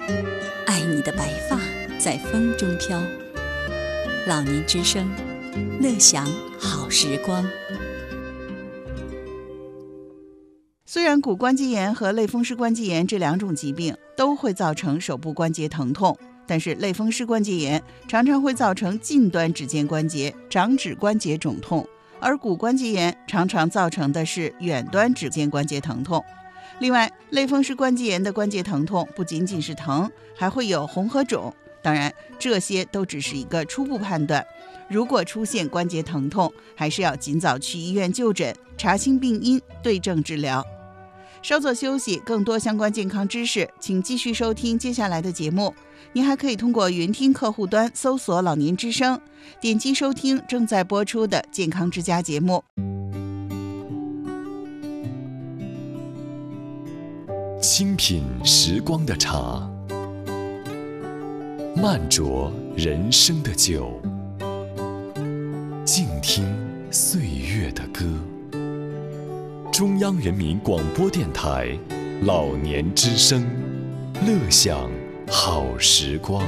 爱你的白发在风中飘。老年之声，乐享好时光。 虽然骨关节炎和类风湿关节炎这两种疾病都会造成手部关节疼痛，但是类风湿关节炎常常会造成近端指尖关节、掌指关节肿痛，而骨关节炎常常造成的是远端指尖关节疼痛。另外，类风湿关节炎的关节疼痛不仅仅是疼，还会有红和肿。当然，这些都只是一个初步判断。如果出现关节疼痛，还是要尽早去医院就诊，查清病因，对症治疗。稍作休息，更多相关健康知识，请继续收听接下来的节目。您还可以通过云听客户端搜索老年之声，点击收听正在播出的健康之家节目。 清品时光的茶，慢酌人生的酒，静听岁月的歌。中央人民广播电台老年之声，乐享好时光。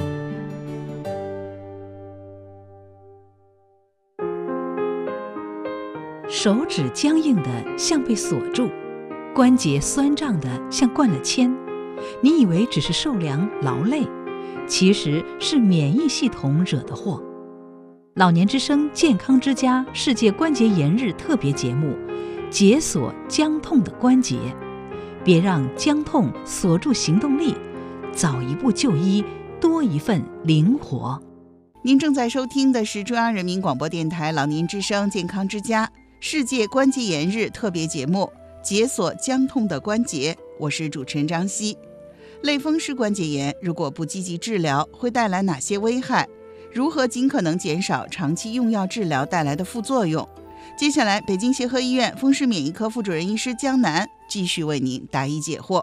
手指僵硬的像被锁住，关节酸胀的像灌了铅，你以为只是受凉劳累，其实是免疫系统惹的祸。老年之声健康之家世界关节炎日特别节目，解锁僵痛的关节，别让僵痛锁住行动力，早一步就医，多一份灵活。 您正在收听的是中央人民广播电台老年之声健康之家世界关节炎日特别节目，解锁僵痛的关节。我是主持人张希。类风湿关节炎如果不积极治疗，会带来哪些危害？如何尽可能减少长期用药治疗带来的副作用？接下来，北京协和医院风湿免疫科副主任医师江南继续为您答疑解惑。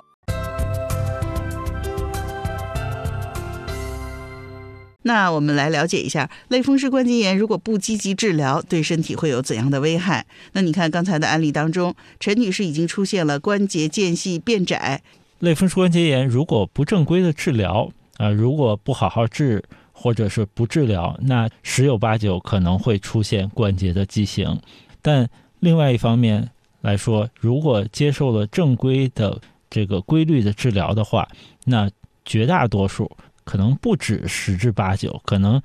那我们来了解一下，类风湿关节炎如果不积极治疗，对身体会有怎样的危害？那你看刚才的案例当中，陈女士已经出现了关节间隙变窄。 类风湿关节炎如果不正规的治疗，如果不好好治，或者是不治疗，那十有八九可能会出现关节的畸形。但另外一方面来说，如果接受了正规的这个规律的治疗的话，那绝大多数可能不止10至8九，可能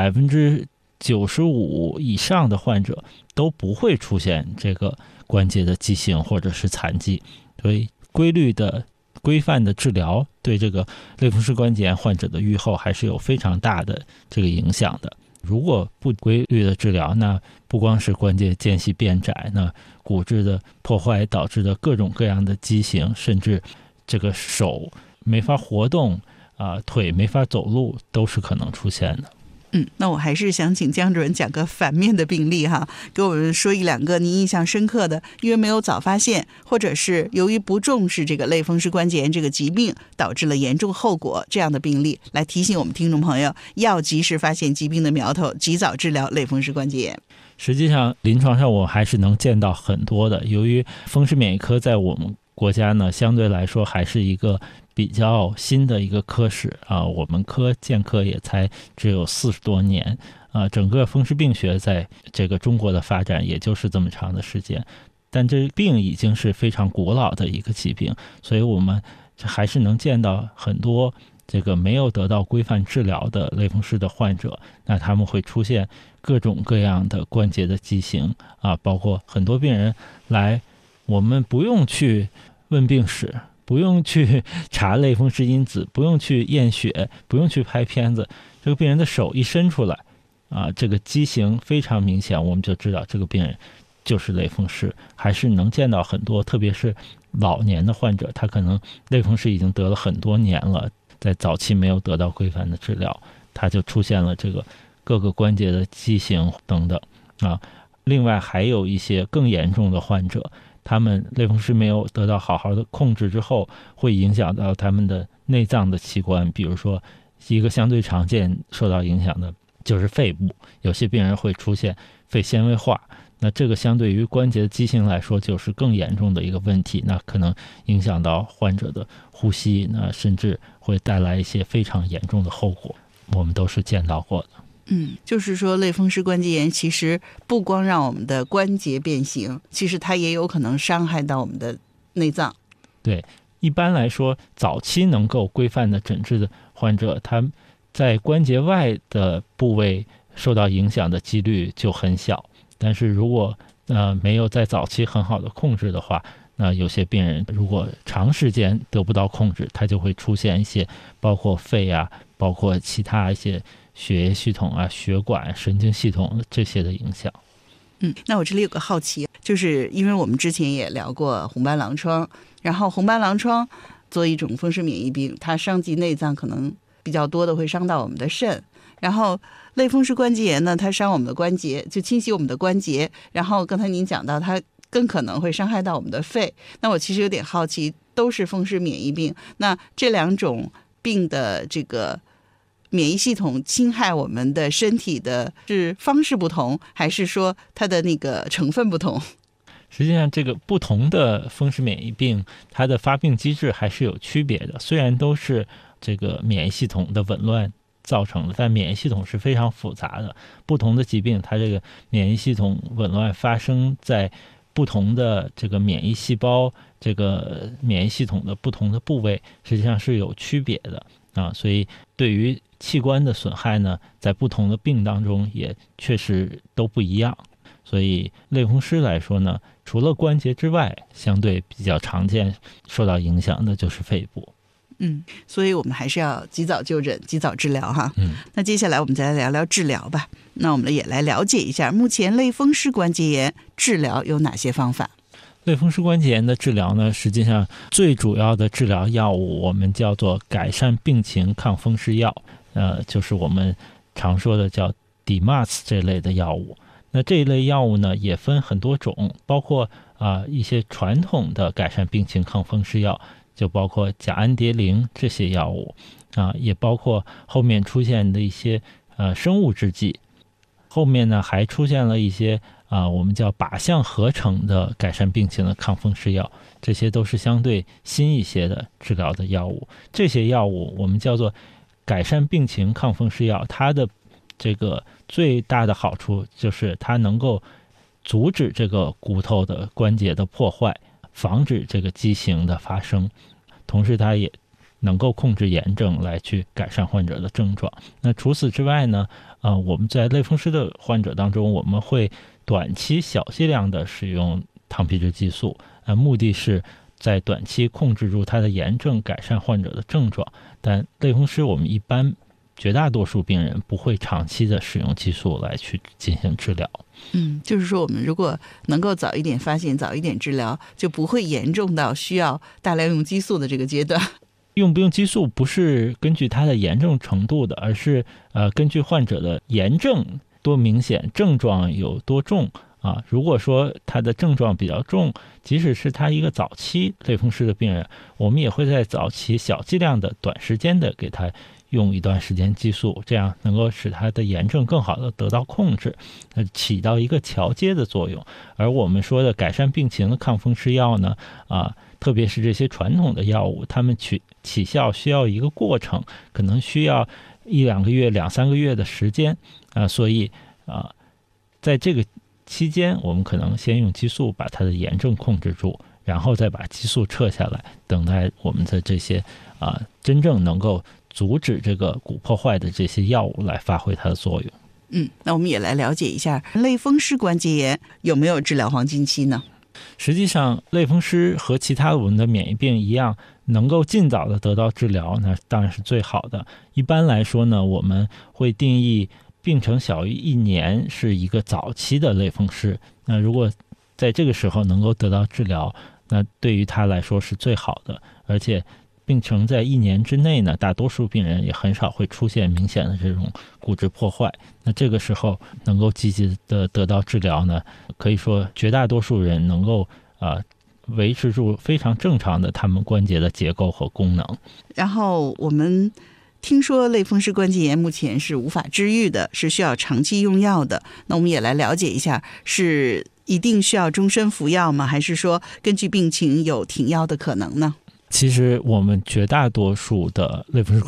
95%以上的患者都不会出现这个关节的畸形或者是残疾。所以规律的规范的治疗对这个类风湿关节炎患者的预后还是有非常大的这个影响的。如果不规律的治疗，那不光是关节间隙变窄，那骨质的破坏导致的各种各样的畸形，甚至这个手没法活动，腿没法走路，都是可能出现的。 那我还是想请江主任讲个反面的病例哈，给我们说一两个您印象深刻的，因为没有早发现，或者是由于不重视这个类风湿关节炎这个疾病导致了严重后果这样的病例，来提醒我们听众朋友要及时发现疾病的苗头，及早治疗类风湿关节炎。 实际上临床上我还是能见到很多的，由于风湿免疫科在我们国家呢相对来说还是一个比较新的一个科室我们健科也才只有40多年整个风湿病学在这个中国的发展也就是这么长的时间，但这病已经是非常古老的一个疾病，所以我们还是能见到很多这个没有得到规范治疗的类风湿的患者，那他们会出现各种各样的关节的畸形包括很多病人来，我们不用去问病史，不用去查类风湿因子，不用去验血，不用去拍片子，这个病人的手一伸出来这个畸形非常明显，我们就知道这个病人就是类风湿。还是能见到很多，特别是老年的患者，他可能类风湿已经得了很多年了，在早期没有得到规范的治疗，他就出现了这个各个关节的畸形等等另外还有一些更严重的患者，他们类风湿没有得到好好的控制之后，会影响到他们的内脏的器官，比如说一个相对常见受到影响的就是肺部，有些病人会出现肺纤维化，那这个相对于关节的畸形来说就是更严重的一个问题，那可能影响到患者的呼吸，那甚至会带来一些非常严重的后果，我们都是见到过的。 就是说类风湿关节炎其实不光让我们的关节变形，其实它也有可能伤害到我们的内脏。 对，一般来说早期能够规范的诊治的患者，他在关节外的部位受到影响的几率就很小，但是如果没有在早期很好的控制的话，那有些病人如果长时间得不到控制，他就会出现一些包括肺啊，包括其他一些血液系统啊、血管、神经系统这些的影响。 那我这里有个好奇，就是因为我们之前也聊过红斑狼疮，然后红斑狼疮作为一种风湿免疫病，它伤及内脏可能比较多的会伤到我们的肾，然后类风湿关节炎呢，它伤我们的关节，就侵袭我们的关节，然后刚才您讲到它更可能会伤害到我们的肺。那我其实有点好奇，都是风湿免疫病，那这两种病的这个免疫系统侵害我们的身体的是方式不同，还是说它的那个成分不同？ 实际上这个不同的风湿免疫病，它的发病机制还是有区别的，虽然都是这个免疫系统的紊乱造成的，但免疫系统是非常复杂的，不同的疾病它这个免疫系统紊乱发生在不同的这个免疫细胞，这个免疫系统的不同的部位实际上是有区别的所以对于器官的损害呢，在不同的病当中也确实都不一样。所以类风湿来说呢，除了关节之外，相对比较常见受到影响的就是肺部。 所以我们还是要及早就诊，及早治疗哈。那接下来我们再来聊聊治疗吧。那我们也来了解一下，目前类风湿关节炎治疗有哪些方法？ 类风湿关节炎的治疗呢，实际上最主要的治疗药物我们叫做改善病情抗风湿药，就是我们常说的叫 DMARDs 这类的药物。那这一类药物呢也分很多种，包括一些传统的改善病情抗风湿药，就包括甲氨蝶呤这些药物也包括后面出现的一些生物制剂，后面呢还出现了一些我们叫靶向合成的改善病情的抗风湿药，这些都是相对新一些的治疗的药物。这些药物我们叫做改善病情抗风湿药，它的这个最大的好处就是它能够阻止这个骨头的关节的破坏，防止这个畸形的发生，同时它也能够控制炎症来去改善患者的症状。那除此之外呢，我们在类风湿的患者当中，我们会短期小剂量的使用糖皮质激素，目的是在短期控制住它的炎症，改善患者的症状。但类风湿我们一般绝大多数病人不会长期的使用激素来去进行治疗。 就是说我们如果能够早一点发现，早一点治疗，就不会严重到需要大量用激素的这个阶段。 用不用激素不是根据它的炎症程度的，而是根据患者的炎症多明显，症状有多重如果说他的症状比较重，即使是他一个早期类风湿的病人，我们也会在早期小剂量的短时间的给他用一段时间激素，这样能够使他的炎症更好的得到控制，起到一个桥接的作用。而我们说的改善病情的抗风湿药呢，特别是这些传统的药物，它们起效需要一个过程，可能需要1-2个月、2-3个月的时间所以在这个期间，我们可能先用激素把它的炎症控制住，然后再把激素撤下来，等待我们的这些真正能够阻止这个骨破坏的这些药物来发挥它的作用。 那我们也来了解一下类风湿关节炎有没有治疗黄金期呢？ 实际上类风湿和其他我们的免疫病一样，能够尽早的得到治疗，那当然是最好的。一般来说呢，我们会定义病程小于1年是一个早期的类风湿，那如果在这个时候能够得到治疗，那对于他来说是最好的。而且病程在1年之内呢，大多数病人也很少会出现明显的这种骨质破坏，那这个时候能够积极的得到治疗呢，可以说绝大多数人能够维持住非常正常的他们关节的结构和功能。 然后我们听说类风湿关节炎目前是无法治愈的，是需要长期用药的。那我们也来了解一下，是一定需要终身服药吗？还是说根据病情有停药的可能呢？ 其实我们绝大多数的类风湿